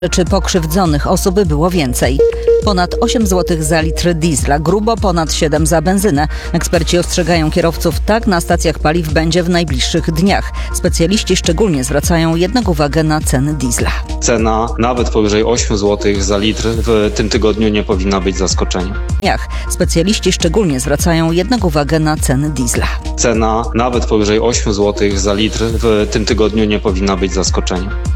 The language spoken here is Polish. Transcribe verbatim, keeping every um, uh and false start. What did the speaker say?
Czy pokrzywdzonych osób było więcej. Ponad osiem złotych za litr diesla, grubo ponad siedem za benzynę. Eksperci ostrzegają kierowców, tak na stacjach paliw będzie w najbliższych dniach. Specjaliści szczególnie zwracają jednak uwagę na ceny diesla. Cena nawet powyżej osiem złotych za litr w tym tygodniu nie powinna być zaskoczeniem. Jak? Specjaliści szczególnie zwracają jednak uwagę na ceny diesla. Cena nawet powyżej osiem złotych za litr w tym tygodniu nie powinna być zaskoczeniem.